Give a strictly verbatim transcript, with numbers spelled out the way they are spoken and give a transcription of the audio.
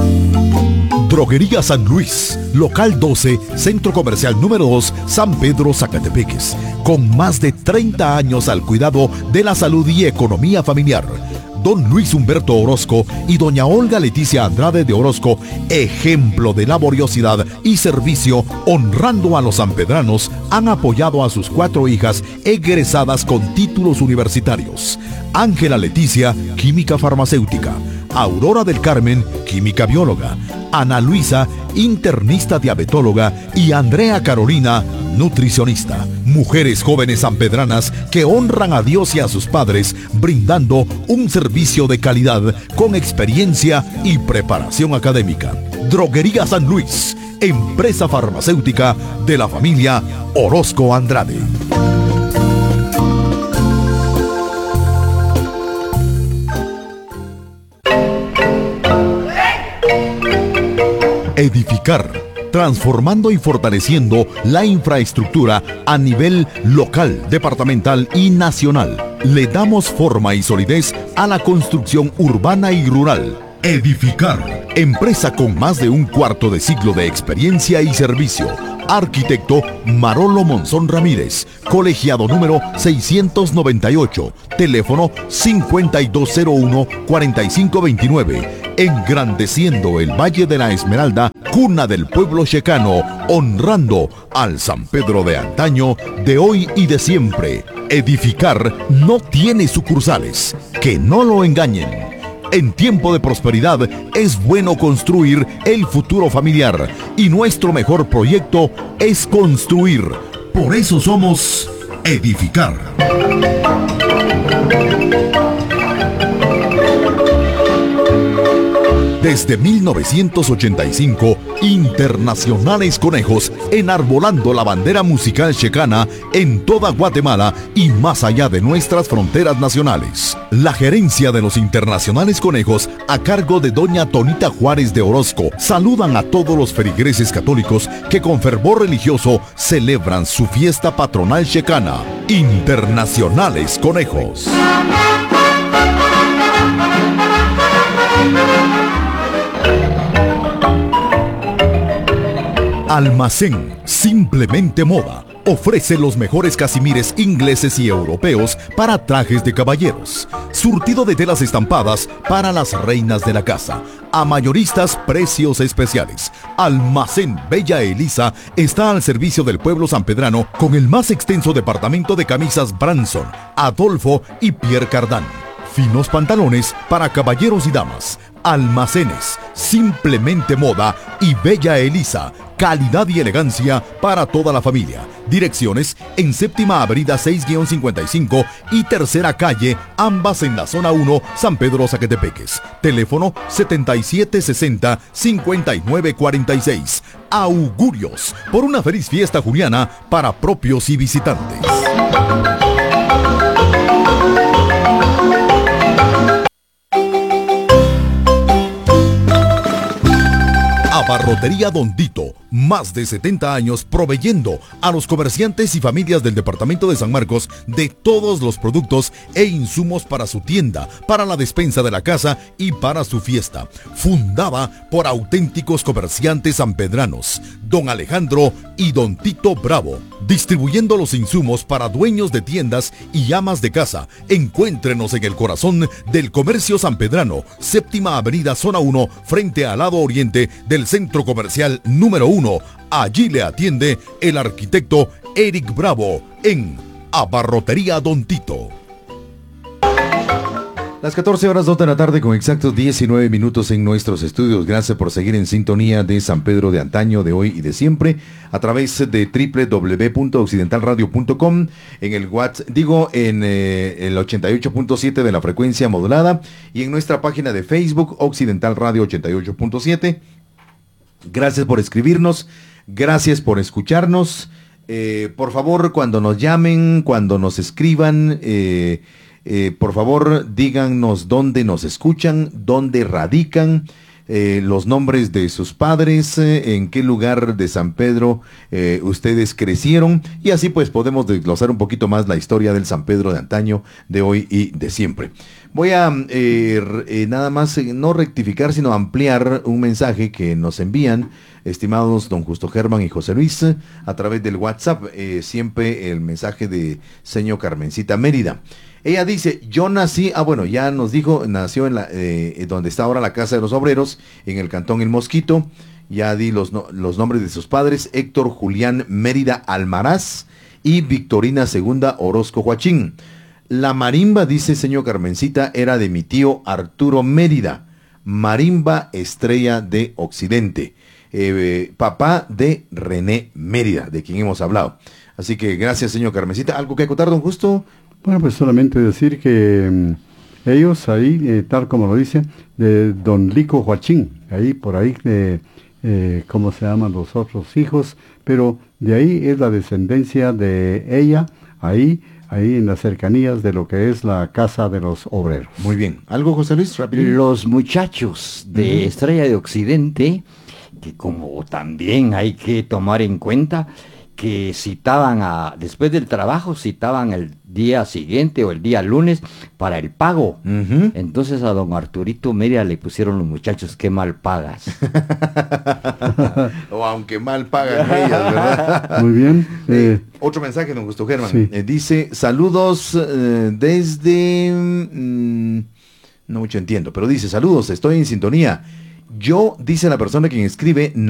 Droguería San Luis, local doce, Centro Comercial número dos, San Pedro, Zacatepeques, con más de treinta años al cuidado de la salud y economía familiar. Don Luis Humberto Orozco y doña Olga Leticia Andrade de Orozco, ejemplo de laboriosidad y servicio, honrando a los sanpedranos, han apoyado a sus cuatro hijas egresadas con títulos universitarios. Ángela Leticia, química farmacéutica; Aurora del Carmen, química bióloga; Ana Luisa, internista diabetóloga; y Andrea Carolina, nutricionista. Mujeres jóvenes sanpedranas que honran a Dios y a sus padres, brindando un servicio de calidad con experiencia y preparación académica. Droguería San Luis, empresa farmacéutica de la familia Orozco Andrade. Edificar, transformando y fortaleciendo la infraestructura a nivel local, departamental y nacional. Le damos forma y solidez a la construcción urbana y rural. Edificar, empresa con más de un cuarto de siglo de experiencia y servicio. Arquitecto Marolo Monzón Ramírez, colegiado número seiscientos noventa y ocho, teléfono cincuenta y dos cero uno, cuarenta y cinco veintinueve. Engrandeciendo el Valle de la Esmeralda, cuna del pueblo checano, honrando al San Pedro de antaño, de hoy y de siempre. Edificar no tiene sucursales, que no lo engañen. En tiempo de prosperidad es bueno construir el futuro familiar, y nuestro mejor proyecto es construir. Por eso somos Edificar. Desde mil novecientos ochenta y cinco, Internacionales Conejos, enarbolando la bandera musical checana en toda Guatemala y más allá de nuestras fronteras nacionales. La gerencia de los Internacionales Conejos, a cargo de doña Tonita Juárez de Orozco, saludan a todos los feligreses católicos que con fervor religioso celebran su fiesta patronal checana. Internacionales Conejos. Almacén Simplemente Moda ofrece los mejores casimires ingleses y europeos para trajes de caballeros. Surtido de telas estampadas para las reinas de la casa. A mayoristas, precios especiales. Almacén Bella Elisa está al servicio del pueblo sanpedrano con el más extenso departamento de camisas Branson, Adolfo y Pierre Cardin. Finos pantalones para caballeros y damas. Almacenes Simplemente Moda y Bella Elisa, calidad y elegancia para toda la familia. Direcciones en Séptima Avenida seis cincuenta y cinco y Tercera Calle, ambas en la zona uno, San Pedro, Zacatepeques. Teléfono setenta y siete sesenta, cincuenta y nueve cuarenta y seis. Augurios por una feliz fiesta juliana para propios y visitantes. Abarrotería Don Tito, más de setenta años proveyendo a los comerciantes y familias del departamento de San Marcos de todos los productos e insumos para su tienda, para la despensa de la casa y para su fiesta. Fundada por auténticos comerciantes sanpedranos, don Alejandro y don Tito Bravo. Distribuyendo los insumos para dueños de tiendas y amas de casa. Encuéntrenos en el corazón del comercio sanpedrano, Séptima Avenida Zona uno, frente al lado oriente del Centro Comercial número uno. Allí le atiende el arquitecto Eric Bravo en Abarrotería Don Tito. Las catorce horas dos de la tarde con exactos diecinueve minutos en nuestros estudios. Gracias por seguir en sintonía de San Pedro de antaño, de hoy y de siempre, a través de doble u doble u doble u punto occidental radio punto com, en el WhatsApp, digo, en eh, el ochenta y ocho punto siete de la frecuencia modulada, y en nuestra página de Facebook, Occidental Radio ochenta y ocho punto siete. Gracias por escribirnos, gracias por escucharnos. Eh, por favor, cuando nos llamen, cuando nos escriban, eh, Eh, por favor, díganos dónde nos escuchan, dónde radican, eh, los nombres de sus padres, eh, en qué lugar de San Pedro eh, ustedes crecieron, y así pues podemos desglosar un poquito más la historia del San Pedro de antaño, de hoy y de siempre. Voy a eh, eh, nada más eh, no rectificar, sino ampliar un mensaje que nos envían, estimados don Justo Germán y José Luis, a través del WhatsApp, eh, siempre el mensaje de señor Carmencita Mérida. Ella dice, yo nací, ah bueno, ya nos dijo, nació en la, eh, donde está ahora la Casa de los Obreros, en el Cantón El Mosquito. Ya di los, no, los nombres de sus padres: Héctor Julián Mérida Almaraz y Victorina Segunda Orozco Joachín. La marimba, dice señor Carmencita, era de mi tío Arturo Mérida, marimba estrella de Occidente, eh, papá de René Mérida, de quien hemos hablado. Así que gracias, señor Carmencita. ¿Algo que acotar, don Justo? Bueno, pues solamente decir que um, ellos ahí, eh, tal como lo dice, de don Lico Joachín, ahí por ahí, de, eh, ¿cómo se llaman los otros hijos? Pero de ahí es la descendencia de ella, ahí, ahí en las cercanías de lo que es la Casa de los Obreros. Muy bien. ¿Algo, José Luis? Rápido. Los muchachos de uh-huh. Estrella de Occidente, que como también hay que tomar en cuenta, que citaban a, después del trabajo, citaban el día siguiente o el día lunes para el pago. Uh-huh. Entonces a don Arturito Mérida le pusieron los muchachos, qué mal pagas. O aunque mal pagan ellas, ¿verdad? Muy bien. Eh, eh, otro mensaje, don Gusto Germán. Sí. Eh, dice, saludos eh, desde... Mmm, no mucho entiendo, pero dice, saludos, estoy en sintonía. Yo, dice la persona quien escribe...